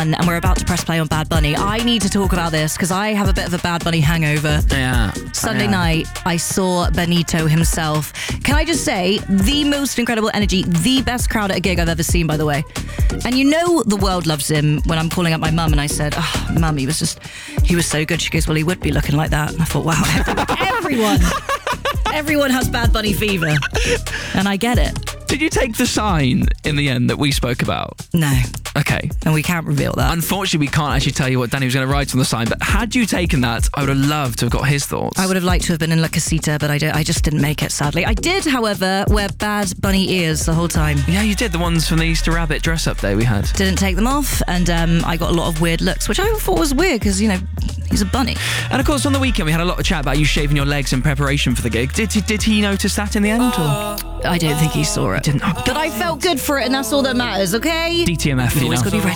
done and we're about to press play on Bad Bunny, I need to talk about this because I have a bit of a Bad Bunny hangover. Yeah. Sunday night, I saw Benito himself. Can I just say, the most incredible energy, the best crowd at a gig I've ever seen, by the way. And you know the world loves him. When I'm calling up my mum and I said, oh, Mum, he was so good. She goes, well, he would be looking like that. And I thought, wow, everyone has Bad Bunny fever. And I get it. Did you take the sign in the end that we spoke about? No. Okay. And we can't reveal that. Unfortunately, we can't actually tell you what Danny was going to write on the sign, but had you taken that, I would have loved to have got his thoughts. I would have liked to have been in La Casita, but I just didn't make it, sadly. I did, however, wear Bad Bunny ears the whole time. Yeah, you did. The ones from the Easter Rabbit dress-up day we had. Didn't take them off, and I got a lot of weird looks, which I thought was weird because, he's a bunny. And of course, on the weekend, we had a lot of chat about you shaving your legs in preparation for the gig. Did he notice that in the end? Or? I don't think he saw it. Didn't. But I felt good for it, and that's all that matters, okay? DTMF, You've always got to be ready.